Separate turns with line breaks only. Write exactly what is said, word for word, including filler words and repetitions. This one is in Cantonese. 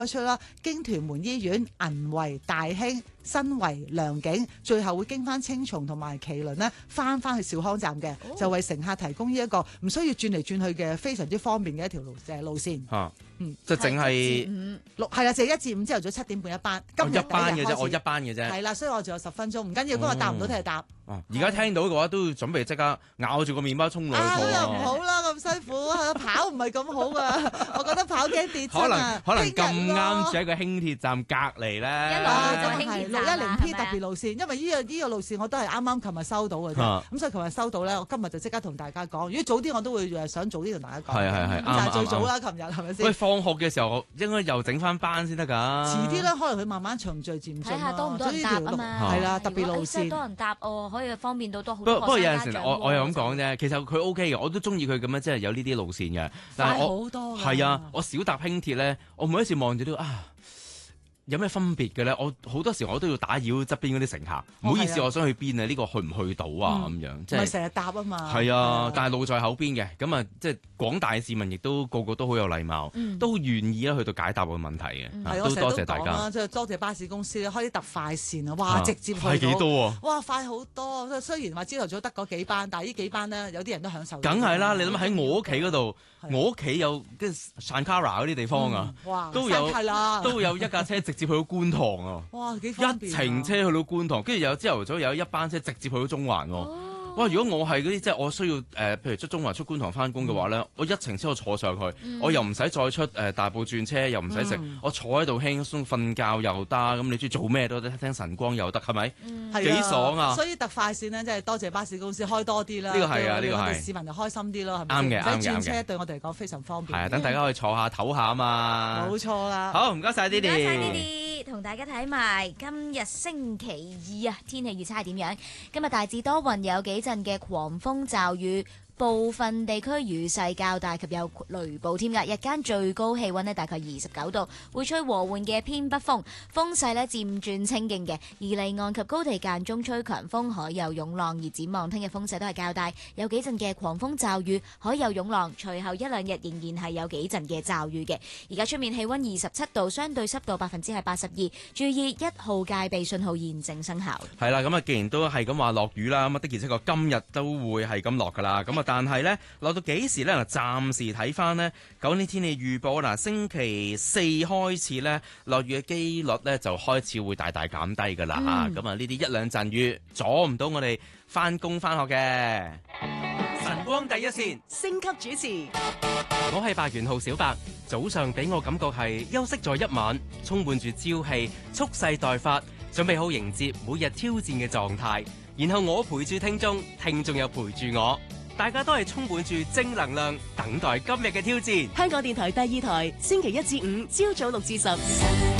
出啦，經屯門醫院、銀圍、大興、新圍、良景，最後會經翻青松同埋麒麟呢，翻翻去兆康站嘅，哦、就為乘客提供呢一個唔需要轉嚟轉去嘅非常之方便嘅一條路誒路線。
嚇，
嗯，
就淨係
六係啦，就係一至五朝頭早七點半一班，今日
一班嘅啫，我一班嘅啫。
係啦，所以我仲有十分鐘，唔緊要，不過搭唔到聽日搭。
哦，而家聽到嘅話都要準備即刻咬住個麵包衝落去
啊，
坐
又唔好啦，咁辛苦，跑唔係咁好啊！我覺得跑驚跌親
可能
啊！
可能咁啱住喺個輕鐵站隔離咧，
一落去就輕鐵站
六一零 P 特別
係咪啊
路線，因為呢個呢個路線我都係啱啱琴日收到嘅啫，
啊
咁所以琴日收到咧，我今日就即刻同大家講。如果早啲我都會誒想早啲同大家講。
係係係
咁但係
啱
最早啦，
啱
琴日係咪
喂，
先？
放學嘅時候應該又整翻班先得㗎。
遲啲咧，可能佢慢慢循序漸進
睇下多唔多人搭啊嘛，
係啦，特別路
如果真係
線。
多人搭哦，可以方便到多好
不過
多
不過有陣時
學生家長
我我又咁
喎
講啫，其實佢 O K 嘅，我都中意佢咁樣即係有呢啲路線嘅。但
快
係我
好多㗎
係啊，我少搭輕鐵咧，我每一次望住都啊。有咩分別嘅咧？我好多時我都要打擾側邊嗰啲乘客，唔好意思，
係啊
我想去邊啊？呢個去唔去到啊？咁樣即係
唔係成日搭啊嘛。
係啊，但係路在口邊嘅，咁啊，即係廣大市民亦都個個都好有禮貌，都願意咧去到解答個問題嘅，啊都
係我成日都
多謝大家。
講啦，即係多謝巴士公司咧，開啲特快線啊！哇，
啊
直接去
係幾
到
多啊？
哇，快好多！雖然話朝頭早得嗰幾班，但係呢幾班咧，有啲人都享受到。
梗係啦，你諗下喺我屋企嗰度，
係
我屋企有跟 Sankara 嗰啲地方啊，
哇，
都有
係啦，
都有一架車直接去到觀塘啊。
哇，幾方
一
便啊
程車去到觀塘，跟住有朝頭早有一班車直接去到中環喎。哇！如果我係嗰啲即係我需要誒、呃，譬如出中環出觀塘翻工嘅話咧，
嗯
我一程車我坐上去，我又唔使再出誒、呃、大埔轉車，又唔使食，
嗯
我坐喺度輕鬆瞓覺又得，咁你中意做咩都得，聽晨光又得，係咪？
係
幾爽啊！
所以特快線呢，真係多謝巴士公司開多啲啦。
呢個係啊
對
呢個係
我哋市民就開心啲咯，係咪
啱嘅
先？唔使轉
啱嘅啱嘅
車對我哋嚟講非常方便。
係啊，等大家可以坐下唞下啊嘛。
冇錯啦。
好，唔該晒 d
唔該晒
d
Didi，同大家睇埋今日星期二啊，天氣預測係點樣？今日大致多雲，有幾陣嘅狂風驟雨。部分地區雨勢較大及有雷暴添㗎，日間最高氣溫呢大概二十九度，會吹和緩嘅偏北風，風勢呢漸轉清勁嘅，而離岸及高地間中吹強風，海有湧浪。而展望聽日風勢都係較大，有幾陣嘅狂風驟雨，海有湧浪。隨後一兩日仍然係有幾陣嘅驟雨嘅。而家出面氣溫二十七度，相對濕度百分之係八十二，注意一號戒備信號現正生效。
係啦，咁啊，既然都係咁話落雨啦，咁啊的而且確今日都會係咁落噶啦，咁啊。但係咧落到幾時咧？嗱，暫時睇翻呢，九年天氣預報嗱，星期四開始咧落雨嘅機率咧就開始會大大減低噶啦嚇。咁啊呢啲一兩陣雨阻唔到我哋翻工翻學嘅。晨光第一線，
星級主持，
我係白元浩小白。早上俾我感覺係休息咗一晚，充滿住朝氣，蓄勢待發，準備好迎接每日挑戰嘅狀態。然後我陪住聽眾，聽眾又陪住我。大家都係充滿住正能量，等待今日嘅挑戰。
香港電台第二台，星期一至五朝早六至十。